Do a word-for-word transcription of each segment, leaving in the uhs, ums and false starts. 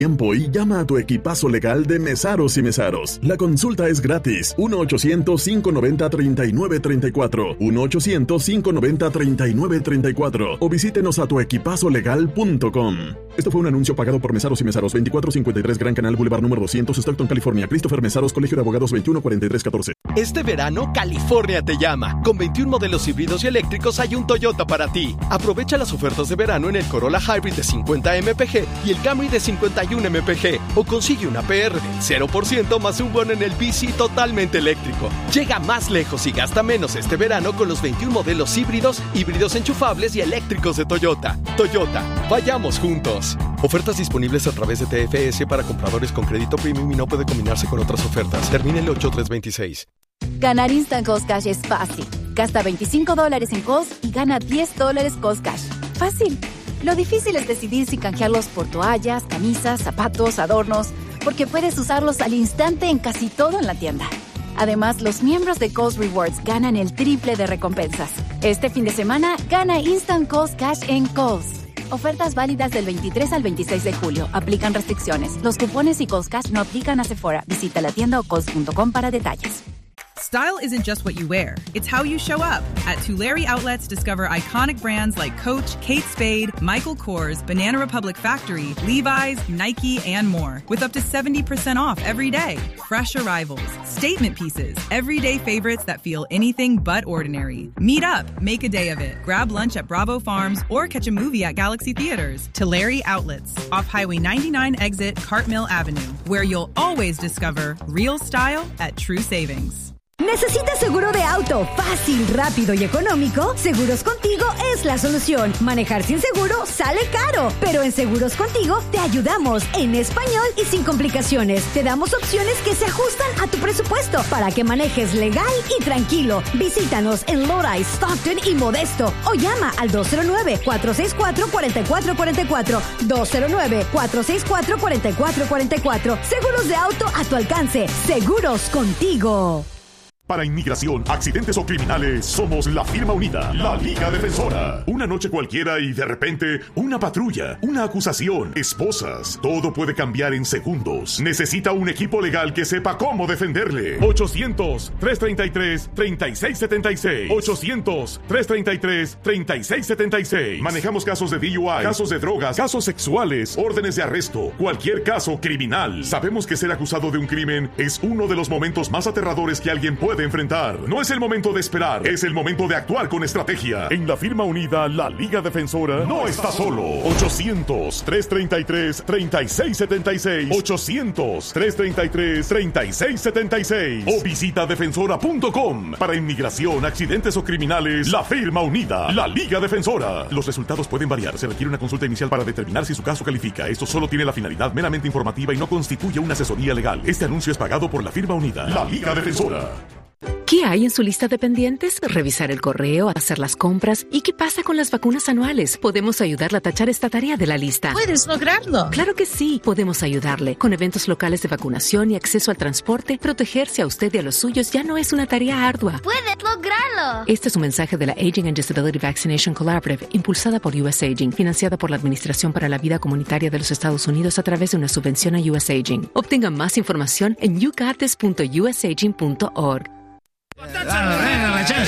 Tiempo y llama a tu equipazo legal de Mesaros y Mesaros. La consulta es gratis. uno ochocientos, cinco noventa, treinta y nueve treinta y cuatro. uno ochocientos, cinco noventa, treinta y nueve treinta y cuatro. O visítenos a tu equipazo legal punto com. Esto fue un anuncio pagado por Mesaros y Mesaros. veinticuatro cincuenta y tres Gran Canal Boulevard número doscientos, Stockton, California. Christopher Mesaros, Colegio de Abogados veintiuno cuarenta y tres catorce. Este verano, California te llama. Con veintiún modelos híbridos y eléctricos hay un Toyota para ti. Aprovecha las ofertas de verano en el Corolla Hybrid de cincuenta eme pe ge y el Camry de cincuenta y uno eme pe ge. O consigue una pe erre del cero por ciento más un bono en el B C totalmente eléctrico. Llega más lejos y gasta menos este verano con los veintiún modelos híbridos, híbridos enchufables y eléctricos de Toyota. Toyota, vayamos juntos. Ofertas disponibles a través de T F S para compradores con crédito premium y no puede combinarse con otras ofertas. Termina el ocho tres veintiséis. Ganar Instant Cost Cash es fácil. Gasta veinticinco dólares en calls y gana diez dólares Cost Cash. Fácil. Lo difícil es decidir si canjearlos por toallas, camisas, zapatos, adornos, porque puedes usarlos al instante en casi todo en la tienda. Además, los miembros de Cost Rewards ganan el triple de recompensas. Este fin de semana, gana Instant Cost Cash en Kohl's. Ofertas válidas del veintitrés al veintiséis de julio. Aplican restricciones. Los cupones y Kohl's Cash no aplican a Sephora. Visita la tienda o kohls punto com para detalles. Style isn't just what you wear, it's how you show up. At Tulare Outlets, discover iconic brands like Coach, Kate Spade, Michael Kors, Banana Republic Factory, Levi's, Nike, and more. With up to seventy percent off every day. Fresh arrivals, statement pieces, everyday favorites that feel anything but ordinary. Meet up, make a day of it. Grab lunch at Bravo Farms or catch a movie at Galaxy Theaters. Tulare Outlets, off Highway ninety-nine exit Cartmill Avenue, where you'll always discover real style at true savings. ¿Necesitas seguro de auto fácil, rápido y económico? Seguros Contigo es la solución. Manejar sin seguro sale caro, pero en Seguros Contigo te ayudamos en español y sin complicaciones. Te damos opciones que se ajustan a tu presupuesto para que manejes legal y tranquilo. Visítanos en Lodi, Stockton y Modesto o llama al dos cero nueve, cuatro seis cuatro, cuatro cuatro cuatro cuatro. dos cero nueve, cuatro seis cuatro, cuatro cuatro cuatro cuatro. Seguros de auto a tu alcance. Seguros Contigo. Para inmigración, accidentes o criminales, somos la firma unida, la Liga Defensora. Una noche cualquiera y de repente, una patrulla, una acusación, esposas. Todo puede cambiar en segundos. Necesita un equipo legal que sepa cómo defenderle. ochocientos, tres treinta y tres, treinta y seis setenta y seis. ochocientos, tres treinta y tres, treinta y seis setenta y seis. Manejamos casos de D U I, casos de drogas, casos sexuales, órdenes de arresto, cualquier caso criminal. Sabemos que ser acusado de un crimen es uno de los momentos más aterradores que alguien puede enfrentar. No es el momento de esperar, es el momento de actuar con estrategia. En la firma unida, la Liga Defensora no está solo. ochocientos, tres treinta y tres, treinta y seis setenta y seis. ochocientos, tres treinta y tres, treinta y seis setenta y seis. O visita defensora punto com. Para inmigración, accidentes o criminales, la firma unida, la Liga Defensora. Los resultados pueden variar. Se requiere una consulta inicial para determinar si su caso califica. Esto solo tiene la finalidad meramente informativa y no constituye una asesoría legal. Este anuncio es pagado por la firma unida, la Liga Defensora. ¿Qué hay en su lista de pendientes? Revisar el correo, hacer las compras. ¿Y qué pasa con las vacunas anuales? Podemos ayudarle a tachar esta tarea de la lista. ¿Puedes lograrlo? Claro que sí. Podemos ayudarle. Con eventos locales de vacunación y acceso al transporte, protegerse a usted y a los suyos ya no es una tarea ardua. ¡Puedes lograrlo! Este es un mensaje de la Aging and Disability Vaccination Collaborative, impulsada por U S Aging, financiada por la Administración para la Vida Comunitaria de los Estados Unidos a través de una subvención a U S Aging. Obtenga más información en you got this punto u s aging punto org. El ranchero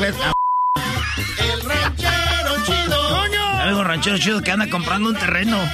chido. ¡Coño! Algo ranchero chido que anda comprando un terreno.